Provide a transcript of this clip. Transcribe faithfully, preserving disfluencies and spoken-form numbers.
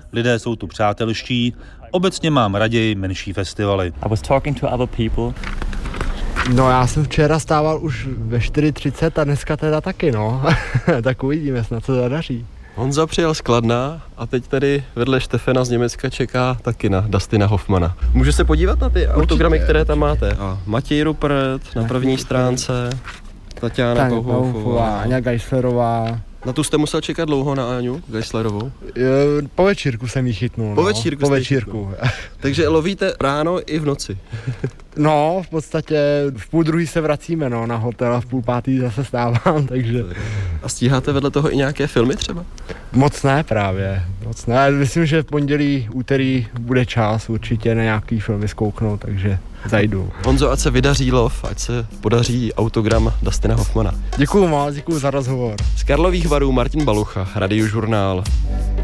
lidé jsou tu přátelští, obecně mám raději menší festivaly. I was talking to other people. No já jsem včera stával už ve čtyři třicet a dneska teda taky, no. Tak uvidíme, snad se zadaří. Honza přijel z Kladna a teď tady vedle Štefana z Německa čeká taky na Dustina Hoffmana. Může se podívat na ty určitě, autogramy, které tam máte? A Matěj Rupert na první stránce, Tatiana Kohoufová, Aňa Geislerová. Na tu jste musel čekat dlouho, na Aňu Geislerovou? Po večírku jsem jí chytnul. Po no. večírku Po večírku. Takže lovíte ráno i v noci? No, v podstatě v půl druhý se vracíme, no, na hotel a v půl pátý zase stávám, takže... A stíháte vedle toho i nějaké filmy třeba? Moc ne právě, moc ne. Myslím, že v pondělí, úterý bude čas určitě na nějaký filmy zkouknout, takže zajdu. Honzo, ať se vydaří lov, ať se podaří autogram Dustina Hoffmana. Děkuju moc, děkuju za rozhovor. Z Karlových Varů Martin Balucha, Radiožurnál.